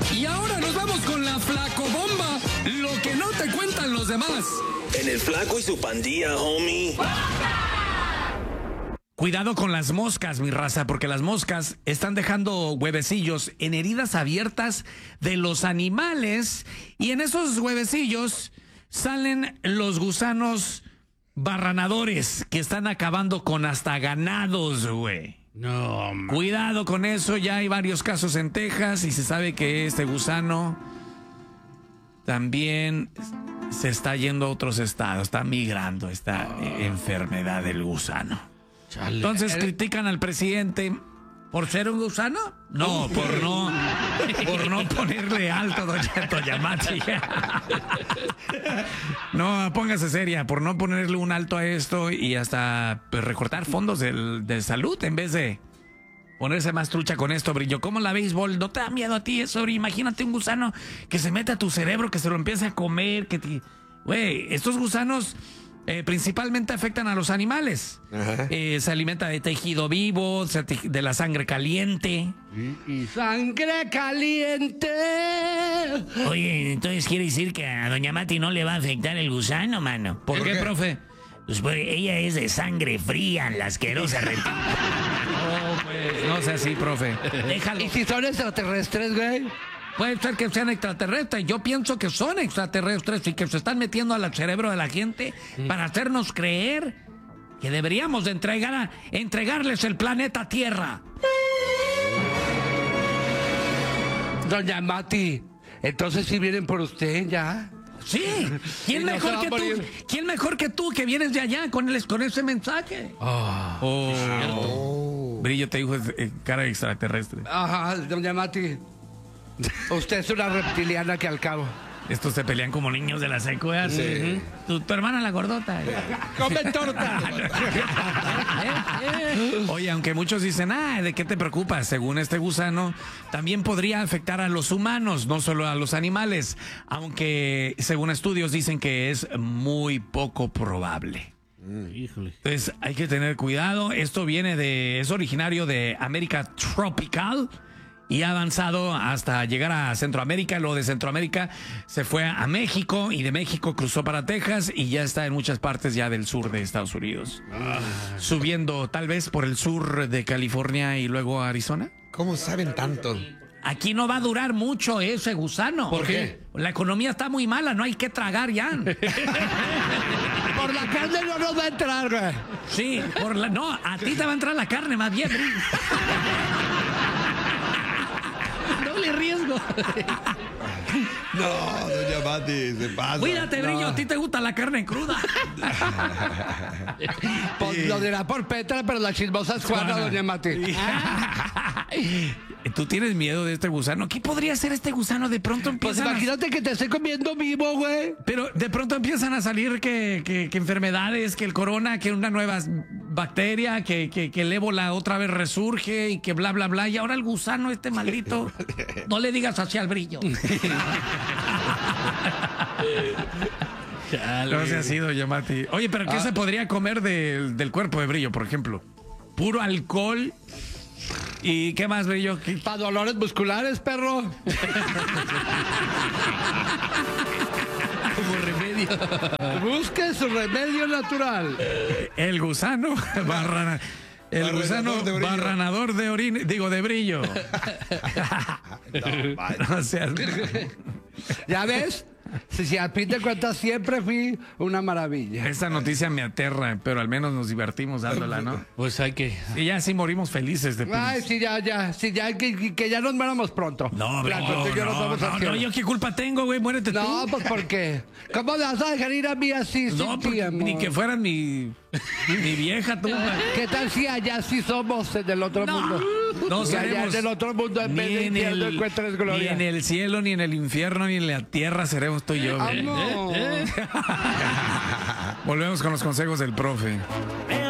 Y ahora nos vamos con la flacobomba. Lo que no te cuentan los demás. En el Flaco y su pandilla, homie. Cuidado con las moscas, mi raza, porque las moscas están dejando huevecillos en heridas abiertas de los animales y en esos huevecillos salen los gusanos barranadores que están acabando con hasta ganados, güey. No, man. Cuidado con eso, ya hay varios casos en Texas y se sabe que este gusano también se está yendo a otros estados, está migrando esta enfermedad del gusano. Chale. Entonces critican al presidente por ser un gusano. No, por no ponerle alto, doña Mati. No, póngase seria, por no ponerle un alto a esto y hasta pues, recortar fondos de salud en vez de ponerse más trucha con esto, Brillo. ¿Cómo la béisbol? ¿No te da miedo a ti eso? Imagínate un gusano que se mete a tu cerebro, que se lo empiece a comer, Güey, estos gusanos principalmente afectan a los animales. Se alimenta de tejido vivo, de la sangre caliente. Y sangre caliente. Oye, entonces quiere decir que a doña Mati no le va a afectar el gusano, mano. ¿Por qué, profe? Pues porque ella es de sangre fría, la asquerosa reptil. No, pues, no sea así, profe. Déjalo. ¿Y si son extraterrestres, güey? Puede ser que sean extraterrestres. Yo pienso que son extraterrestres y que se están metiendo al cerebro de la gente para hacernos creer que deberíamos de entregarles el planeta Tierra. Doña Mati, entonces si vienen por usted ya. Sí, ¿quién Y no se mejor va que a tú? morir. ¿Quién mejor que tú que vienes de allá con ese mensaje? Brillo te dijo cara de extraterrestre. Ajá, doña Mati. Usted es una reptiliana que al cabo. Estos se pelean como niños de la secuela. Sí. Tu hermana la gordota. ¡Come torta! Oye, aunque muchos dicen, ¿de qué te preocupas? Según este gusano, también podría afectar a los humanos, no solo a los animales. Aunque, según estudios, dicen que es muy poco probable. Híjole. Entonces, hay que tener cuidado. Esto es originario de América tropical y ha avanzado hasta llegar a Centroamérica. Luego de Centroamérica se fue a México y de México cruzó para Texas y ya está en muchas partes ya del sur de Estados Unidos. Subiendo tal vez por el sur de California y luego a Arizona. ¿Cómo saben tanto? Aquí no va a durar mucho ese gusano. ¿Por qué? La economía está muy mala, no hay que tragar ya. Por la carne no nos va a entrar, güey. Sí, no, a ti te va a entrar la carne más bien. Doble riesgo. No, doña Mati, se pasa. Cuídate, Brillo, a ti te gusta la carne cruda. Pues lo dirá por Petra, pero la chismosa es Juana, doña Mati. ¿Tú tienes miedo de este gusano? ¿Qué podría ser este gusano? De pronto Pues empiezan imagínate que te esté comiendo vivo, güey. Pero de pronto empiezan a salir que enfermedades, que el corona, que una nueva bacteria, que el ébola otra vez resurge y que bla, bla, bla. Y ahora el gusano este maldito. No le digas así al Brillo. No se ha sido, Yamati. Oye, pero ¿qué se podría comer del cuerpo de Brillo, por ejemplo? Puro alcohol. ¿Y qué más, Brillo? Para dolores musculares, perro. Como remedio. Busque su remedio natural. El gusano barranador de orina, digo, de Brillo. No seas... ¿Ya ves? Si a fin de cuentas siempre fui una maravilla. Esta noticia me aterra, pero al menos nos divertimos dándola, ¿no? Pues hay que... Y ya sí morimos felices de Ay, sí, ya, que ya nos muéramos pronto. No, Blanco, tú y yo nos vamos al cielo. ¿yo qué culpa tengo, güey? Muérete tú. No, pues ¿por qué? ¿Cómo me vas a dejar ir a mí así? No, sin ti, porque amor? ni que fueran mi vieja, tú. ¿Qué tal si allá sí somos en el otro mundo? No Que allá seremos en el otro mundo en vez de infierno encuentres ni gloria. en el cielo, ni en el infierno, ni en la tierra seremos tú y yo, güey. Amor. Volvemos con los consejos del profe.